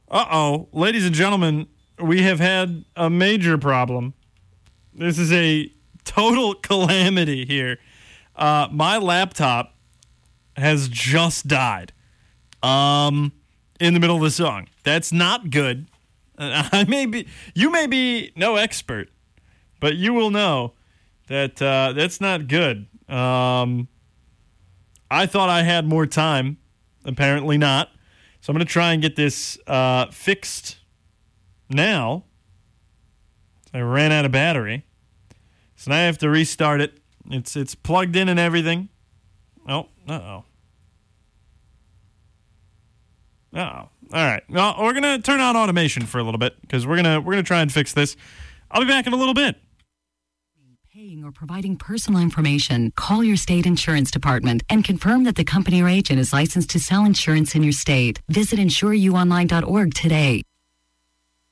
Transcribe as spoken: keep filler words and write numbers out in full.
Uh-oh. Ladies and gentlemen, we have had a major problem. This is a total calamity here. Uh, my laptop has just died um, in the middle of the song. That's not good. I may be, you may be no expert, but you will know that uh, that's not good. Um, I thought I had more time. Apparently not. So I'm going to try and get this uh, fixed now. I ran out of battery. So now I have to restart it. It's it's plugged in and everything. Oh, uh-oh. Uh-oh. All right. Well, we're going to turn on automation for a little bit because we're going to we're going to try and fix this. I'll be back in a little bit. Paying or providing personal information, call your state insurance department and confirm that the company or agent is licensed to sell insurance in your state. Visit insure you online dot org today.